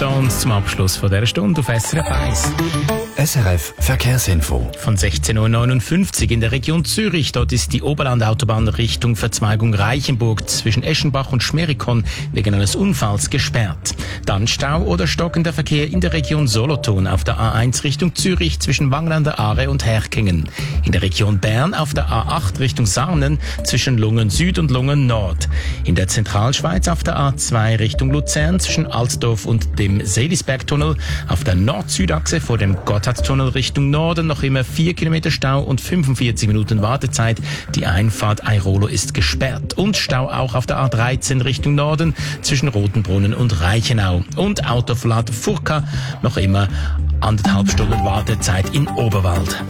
Stones zum Abschluss von dieser Stunde auf SRF 1. SRF Verkehrsinfo. Von 16.59 Uhr in der Region Zürich. Dort ist die Oberlandautobahn Richtung Verzweigung Reichenburg zwischen Eschenbach und Schmerikon wegen eines Unfalls gesperrt. Dann Stau oder stockender Verkehr in der Region Solothurn auf der A1 Richtung Zürich zwischen Wangen an der Aare und Herkingen. In der Region Bern auf der A8 Richtung Sarnen zwischen Lungen Süd und Lungen Nord. In der Zentralschweiz auf der A2 Richtung Luzern zwischen Altdorf und dem Seelisbergtunnel. Auf der Nord-Süd-Achse vor dem Gotthardtunnel Richtung Norden noch immer 4 Kilometer Stau und 45 Minuten Wartezeit. Die Einfahrt Airolo ist gesperrt. Und Stau auch auf der A13 Richtung Norden zwischen Rotenbrunnen und Reichenau. Und Autofahrt Furka noch immer 1,5 Stunden Wartezeit in Oberwald.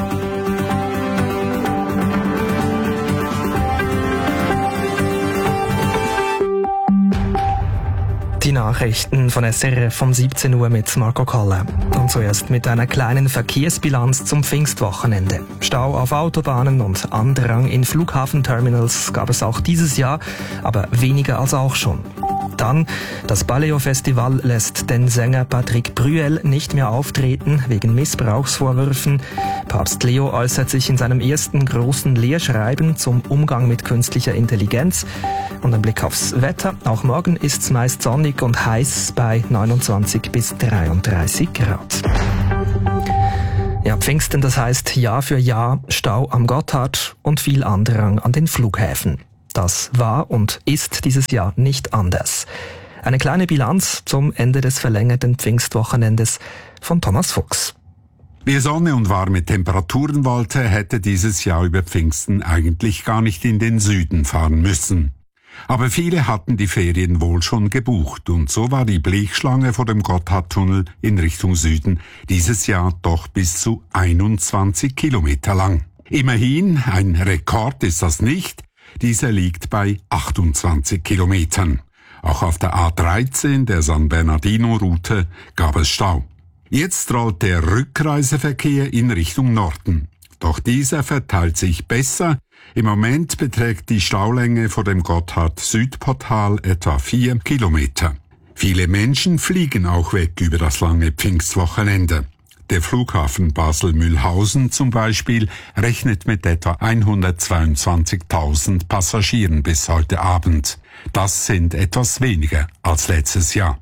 Die Nachrichten von SRF um 17 Uhr mit Marco Kalle. Und zuerst mit einer kleinen Verkehrsbilanz zum Pfingstwochenende. Stau auf Autobahnen und Andrang in Flughafenterminals gab es auch dieses Jahr, aber weniger als auch schon. Dann, das Baleo-Festival lässt den Sänger Patrick Brüel nicht mehr auftreten wegen Missbrauchsvorwürfen. Papst Leo äußert sich in seinem ersten großen Lehrschreiben zum Umgang mit künstlicher Intelligenz. Und ein Blick aufs Wetter. Auch morgen ist es meist sonnig und heiß bei 29 bis 33 Grad. Ja, Pfingsten, das heißt Jahr für Jahr Stau am Gotthard und viel Andrang an den Flughäfen. Das war und ist dieses Jahr nicht anders. Eine kleine Bilanz zum Ende des verlängerten Pfingstwochenendes von Thomas Fuchs. Wer Sonne und warme Temperaturen wollte, hätte dieses Jahr über Pfingsten eigentlich gar nicht in den Süden fahren müssen. Aber viele hatten die Ferien wohl schon gebucht und so war die Blechschlange vor dem Gotthardtunnel in Richtung Süden dieses Jahr doch bis zu 21 Kilometer lang. Immerhin, ein Rekord ist das nicht. Dieser liegt bei 28 Kilometern. Auch auf der A13, der San Bernardino-Route, gab es Stau. Jetzt rollt der Rückreiseverkehr in Richtung Norden. Doch dieser verteilt sich besser. Im Moment beträgt die Staulänge vor dem Gotthard-Südportal etwa 4 Kilometer. Viele Menschen fliegen auch weg über das lange Pfingstwochenende. Der Flughafen Basel-Mühlhausen zum Beispiel rechnet mit etwa 122.000 Passagieren bis heute Abend. Das sind etwas weniger als letztes Jahr.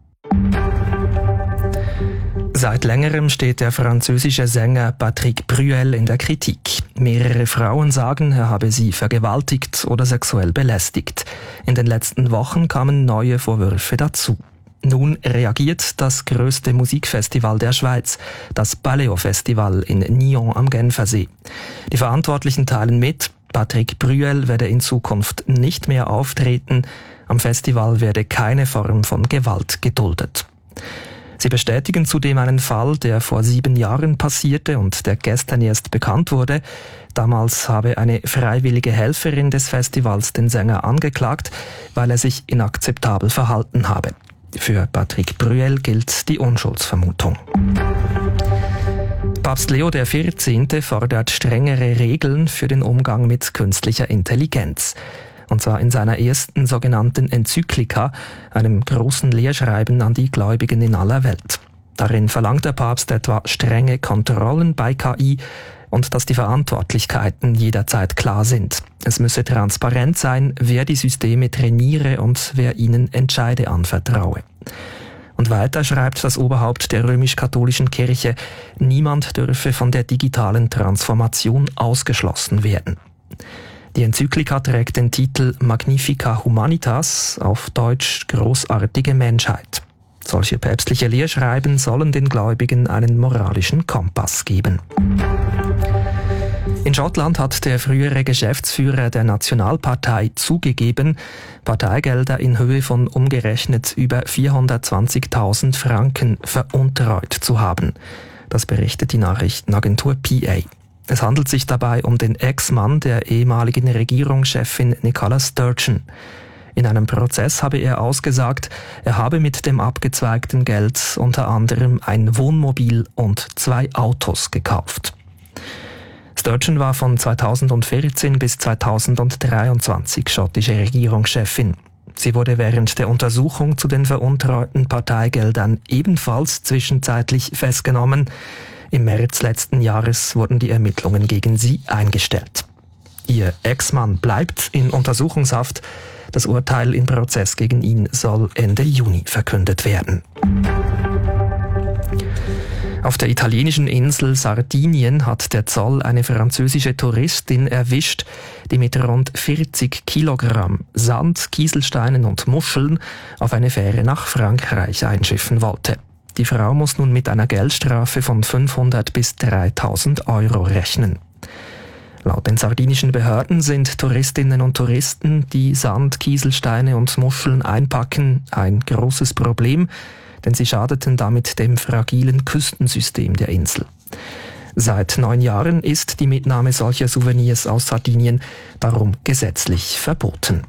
Seit längerem steht der französische Sänger Patrick Brüel in der Kritik. Mehrere Frauen sagen, er habe sie vergewaltigt oder sexuell belästigt. In den letzten Wochen kamen neue Vorwürfe dazu. Nun reagiert das größte Musikfestival der Schweiz, das Baleo-Festival in Nyon am Genfersee. Die Verantwortlichen teilen mit, Patrick Brüel werde in Zukunft nicht mehr auftreten, am Festival werde keine Form von Gewalt geduldet. Sie bestätigen zudem einen Fall, der vor 7 Jahren passierte und der gestern erst bekannt wurde. Damals habe eine freiwillige Helferin des Festivals den Sänger angeklagt, weil er sich inakzeptabel verhalten habe. Für Patrick Brüel gilt die Unschuldsvermutung. Papst Leo XIV. Fordert strengere Regeln für den Umgang mit künstlicher Intelligenz. Und zwar in seiner ersten sogenannten Enzyklika, einem großen Lehrschreiben an die Gläubigen in aller Welt. Darin verlangt der Papst etwa strenge Kontrollen bei KI und dass die Verantwortlichkeiten jederzeit klar sind. Es müsse transparent sein, wer die Systeme trainiere und wer ihnen Entscheide anvertraue. Und weiter schreibt das Oberhaupt der römisch-katholischen Kirche, niemand dürfe von der digitalen Transformation ausgeschlossen werden. Die Enzyklika trägt den Titel Magnifica Humanitas, auf Deutsch großartige Menschheit. Solche päpstliche Lehrschreiben sollen den Gläubigen einen moralischen Kompass geben. In Schottland hat der frühere Geschäftsführer der Nationalpartei zugegeben, Parteigelder in Höhe von umgerechnet über 420.000 Franken veruntreut zu haben. Das berichtet die Nachrichtenagentur PA. Es handelt sich dabei um den Ex-Mann der ehemaligen Regierungschefin Nicola Sturgeon. In einem Prozess habe er ausgesagt, er habe mit dem abgezweigten Geld unter anderem ein Wohnmobil und 2 Autos gekauft. Sturgeon war von 2014 bis 2023 schottische Regierungschefin. Sie wurde während der Untersuchung zu den veruntreuten Parteigeldern ebenfalls zwischenzeitlich festgenommen. Im März letzten Jahres wurden die Ermittlungen gegen sie eingestellt. Ihr Ex-Mann bleibt in Untersuchungshaft. Das Urteil im Prozess gegen ihn soll Ende Juni verkündet werden. Auf der italienischen Insel Sardinien hat der Zoll eine französische Touristin erwischt, die mit rund 40 Kilogramm Sand, Kieselsteinen und Muscheln auf eine Fähre nach Frankreich einschiffen wollte. Die Frau muss nun mit einer Geldstrafe von 500 bis 3.000 Euro rechnen. Laut den sardinischen Behörden sind Touristinnen und Touristen, die Sand, Kieselsteine und Muscheln einpacken, ein großes Problem, denn sie schadeten damit dem fragilen Küstensystem der Insel. Seit 9 Jahren ist die Mitnahme solcher Souvenirs aus Sardinien darum gesetzlich verboten.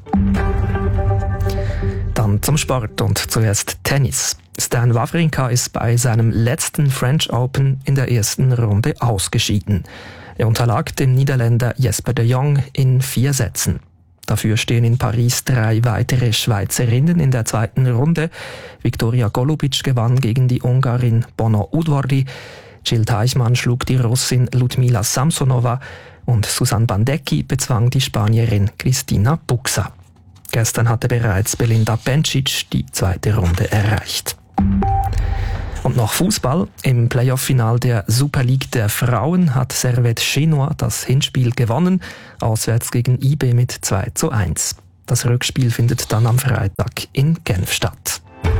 Dann zum Sport und zuerst Tennis. Stan Wawrinka ist bei seinem letzten French Open in der ersten Runde ausgeschieden. Er unterlag dem Niederländer Jesper de Jong in 4 Sätzen. Dafür stehen in Paris 3 weitere Schweizerinnen in der zweiten Runde. Viktoria Golubic gewann gegen die Ungarin Bono Udvardy. Jill Teichmann schlug die Russin Ludmila Samsonova und Susan Bandecki bezwang die Spanierin Cristina Buxa. Gestern hatte bereits Belinda Bencic die zweite Runde erreicht. Und noch Fußball. Im Playoff-Final der Super League der Frauen hat Servette Chinois das Hinspiel gewonnen, auswärts gegen IB mit 2:1. Das Rückspiel findet dann am Freitag in Genf statt.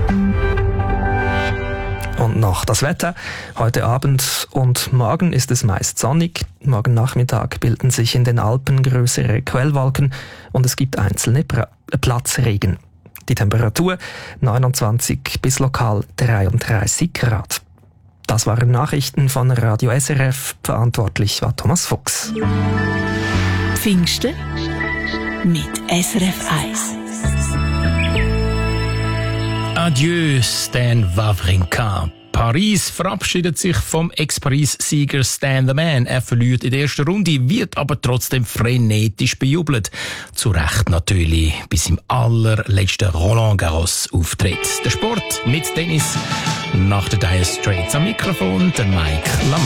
Und noch das Wetter. Heute Abend und morgen ist es meist sonnig. Morgen Nachmittag bilden sich in den Alpen größere Quellwolken und es gibt einzelne Platzregen. Die Temperatur 29 bis lokal 33 Grad. Das waren Nachrichten von Radio SRF. Verantwortlich war Thomas Fuchs. Pfingsten mit SRF 1. Adieu, Stan Wawrinka. Paris verabschiedet sich vom Ex-Paris-Sieger Stan the Man. Er verliert in der ersten Runde, wird aber trotzdem frenetisch bejubelt. Zu Recht natürlich, bis im allerletzten Roland-Garros-Auftritt. Der Sport mit Tennis nach der Dire Straits. Am Mikrofon der Mike Lamont.